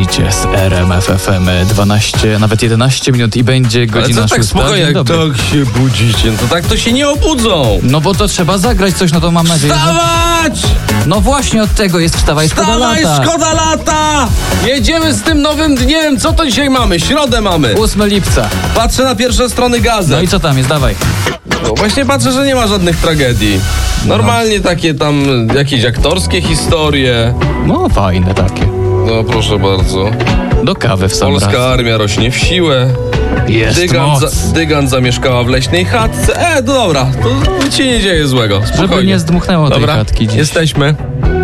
lecicie z RMF FM 12, nawet 11 minut i będzie godzina 6. Ale co tak spokojnie, jak tak się budzicie, to tak to się nie obudzą. No bo to trzeba zagrać coś, no to mam nadzieję, Wstawać! No właśnie od tego jest Wstawaj, Szkoda Wstawaj, Lata. Szkoda Lata! Jedziemy z tym nowym dniem. Co to dzisiaj mamy? Środę mamy. 8 lipca. Patrzę na pierwsze strony gazet. No i co tam jest? Dawaj. No właśnie patrzę, że nie ma żadnych tragedii. Normalnie takie tam jakieś aktorskie historie. No fajne takie. No proszę bardzo. Do kawy w sam Polska raz. armia rośnie w siłę. Jest moc. Dygant zamieszkała w leśnej chatce. Dobra, to nic się nie dzieje złego. Spokojnie. Żeby nie zdmuchnęło tej Dobra, chatki dziś. jesteśmy.